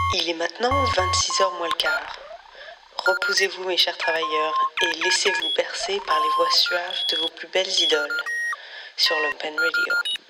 Il est maintenant 26h moins le quart. Reposez-vous mes chers travailleurs et laissez-vous bercer par les voix suaves de vos plus belles idoles sur Lumpen Radio.